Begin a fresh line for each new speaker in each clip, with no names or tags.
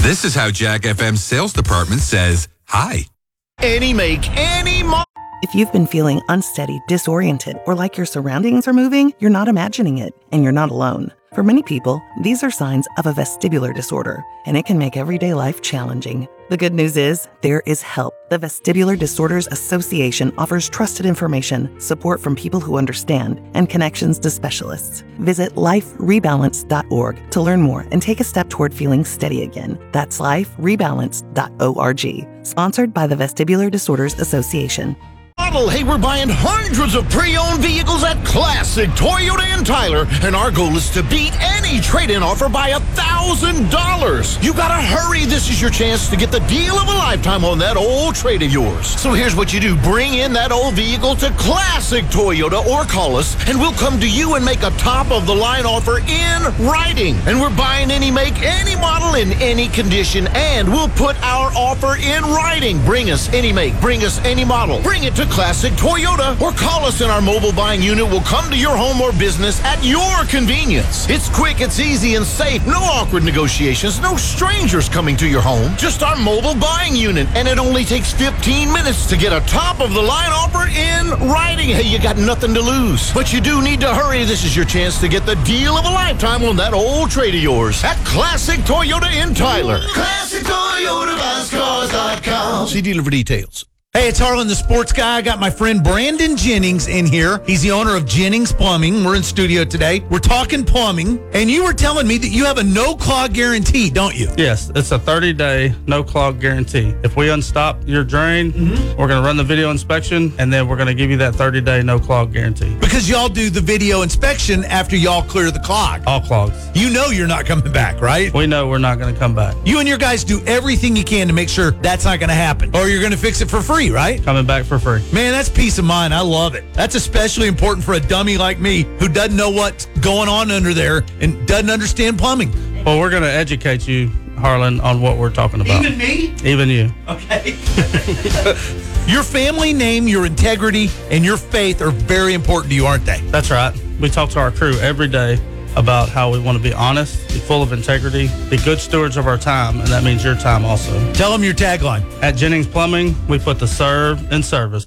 This is how Jack FM's sales department says hi.
Any make, any model.
If you've been feeling unsteady, disoriented, or like your surroundings are moving, you're not imagining it, and you're not alone. For many people, these are signs of a vestibular disorder, and it can make everyday life challenging. The good news is, there is help. The Vestibular Disorders Association offers trusted information, support from people who understand, and connections to specialists. Visit liferebalance.org to learn more and take a step toward feeling steady again. That's liferebalance.org. Sponsored by the Vestibular Disorders Association.
Hey, we're buying hundreds of pre-owned vehicles at Classic Toyota in Tyler, and our goal is to beat any trade-in offer by $1,000. You gotta hurry. This is your chance to get the deal of a lifetime on that old trade of yours. So here's what you do. Bring in that old vehicle to Classic Toyota or call us, and we'll come to you and make a top-of-the-line offer in writing. And we're buying any make, any model, in any condition, and we'll put our offer in writing. Bring us any make, bring us any model. Bring it to Classic Toyota or call us, and our mobile buying unit will come to your home or business at your convenience. It's quick, it's easy, and safe. No awkward negotiations, no strangers coming to your home. Just our mobile buying unit, and it only takes 15 minutes to get a top-of-the-line offer in writing. Hey, you got nothing to lose, but you do need to hurry. This is your chance to get the deal of a lifetime on that old trade of yours at Classic Toyota in Tyler. Classic Toyota, buycars.com. See dealer for details.
Hey, it's Harlan, the sports guy. I got my friend Brandon Jennings in here. He's the owner of Jennings Plumbing. We're in studio today. We're talking plumbing, and you were telling me that you have a no-clog guarantee, don't you?
Yes, it's a 30-day no-clog guarantee. If we unstop your drain, we're going to run the video inspection, and then we're going to give you that 30-day no-clog guarantee.
Because y'all do the video inspection after y'all clear the clog.
All clogs.
You know you're not coming back, right?
We know we're not going to come back.
You and your guys do everything you can to make sure that's not going to happen, or you're going to fix it for free, right?
Coming back for free.
Man, that's peace of mind. I love it. That's especially important for a dummy like me who doesn't know what's going on under there and doesn't understand plumbing.
Well, we're going to educate you, Harlan, on what we're talking about.
Even me?
Even you.
Okay. Your family name, your integrity, and your faith are very important to you, aren't they?
That's right. We talk to our crew every day about how we want to be honest, be full of integrity, be good stewards of our time, and that means your time also.
Tell them your tagline.
At Jennings Plumbing, we put the serve in service.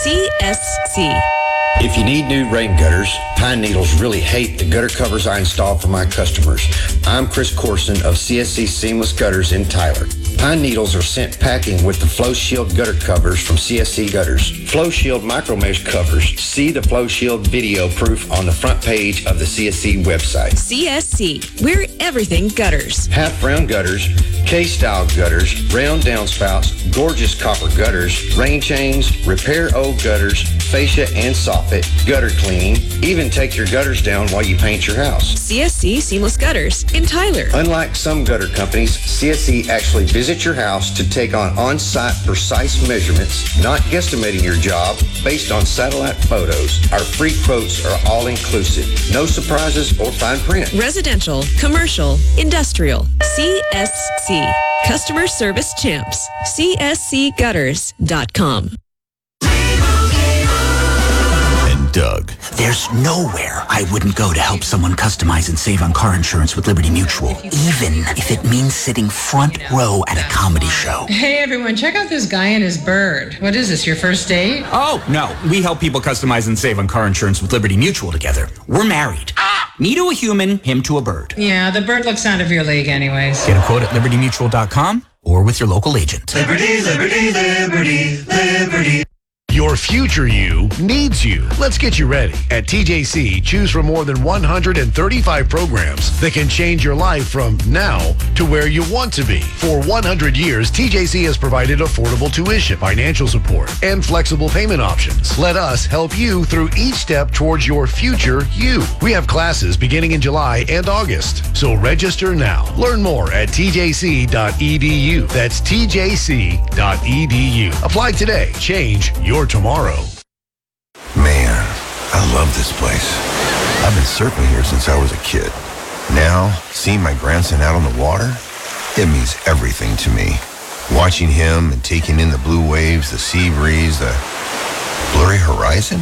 CSC.
If you need new rain gutters, Pine Needles really hate the gutter covers I install for my customers. I'm Chris Corson of CSC Seamless Gutters in Tyler. Pine Needles are sent packing with the Flow Shield gutter covers from CSC Gutters. Flow Shield micro mesh covers. See the Flow Shield video proof on the front page of the CSC website.
CSC. We're everything gutters.
Half round gutters, K-style gutters, round downspouts, gorgeous copper gutters, rain chains, repair old gutters, fascia and soffit, gutter cleaning, even take your gutters down while you paint your house.
CSC Seamless Gutters in Tyler.
Unlike some gutter companies, CSC actually visits your house to take on-site precise measurements, not guesstimating your job based on satellite photos. Our free quotes are all inclusive. No surprises or fine print.
Residential, commercial, industrial. CSC. Customer Service Champs. CSCGutters.com.
Doug. There's nowhere I wouldn't go to help someone customize and save on car insurance with Liberty Mutual, even if it means sitting front row at a comedy show.
Hey everyone, check out this guy and his bird. What is this, your first date?
Oh, no. We help people customize and save on car insurance with Liberty Mutual together. We're married. Me to a human, him to a bird.
Yeah, the bird looks out of your league anyways.
Get a quote at libertymutual.com or with your local agent.
Liberty, liberty, liberty, liberty. Your future you needs you. Let's get you ready. At TJC, choose from more than 135 programs that can change your life from now to where you want to be. For 100 years, TJC has provided affordable tuition, financial support, and flexible payment options. Let us help you through each step towards your future you. We have classes beginning in July and August, so register now. Learn more at tjc.edu. That's tjc.edu. Apply today. Change your tomorrow.
Man, I love this place. I've been surfing here since I was a kid. Now, seeing my grandson out on the water, it means everything to me. Watching him and taking in the blue waves, the sea breeze, the blurry horizon,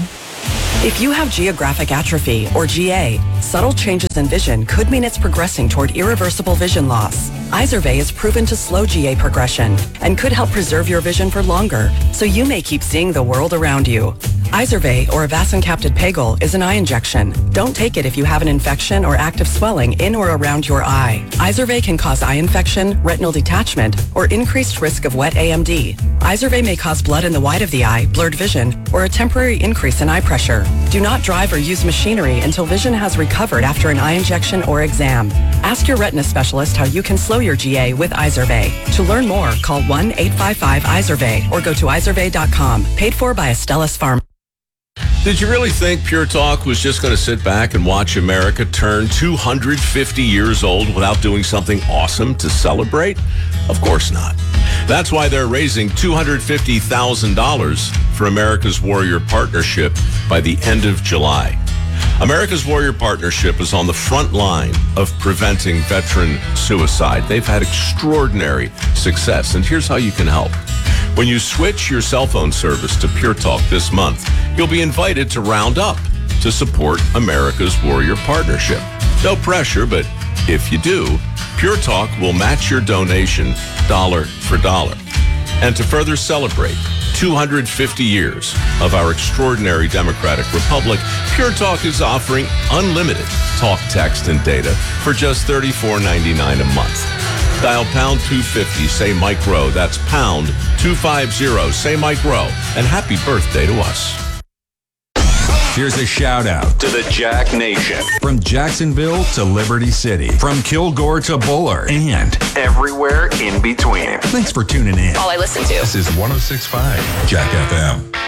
If you have geographic atrophy, or GA, subtle changes in vision could mean it's progressing toward irreversible vision loss. Izervay is proven to slow GA progression and could help preserve your vision for longer, so you may keep seeing the world around you. Izervay, or avacincaptad pegol, is an eye injection. Don't take it if you have an infection or active swelling in or around your eye. Izervay can cause eye infection, retinal detachment, or increased risk of wet AMD. Izervay may cause blood in the white of the eye, blurred vision, or a temporary increase in eye pressure. Do not drive or use machinery until vision has recovered after an eye injection or exam. Ask your retina specialist how you can slow your GA with Izervay. To learn more, call 1-855-IZERVAY or go to izervay.com. Paid for by Astellas Pharma.
Did you really think Pure Talk was just going to sit back and watch America turn 250 years old without doing something awesome to celebrate? Of course not. That's why they're raising $250,000 for America's Warrior Partnership by the end of July. America's Warrior Partnership is on the front line of preventing veteran suicide. They've had extraordinary success, and here's how you can help. When you switch your cell phone service to Pure Talk this month, you'll be invited to round up to support America's Warrior Partnership. No pressure, but if you do, Pure Talk will match your donation dollar for dollar. And to further celebrate 250 years of our extraordinary democratic republic, Pure Talk is offering unlimited talk, text, and data for just $34.99 a month. Dial pound 250, say Mike Rowe. That's pound 250, say Mike Rowe. And happy birthday to us.
Here's a shout out to the Jack Nation. From Jacksonville to Liberty City, from Kilgore to Bullard, and everywhere in between. Thanks for tuning in.
All I listen to.
This is 106.5 Jack FM.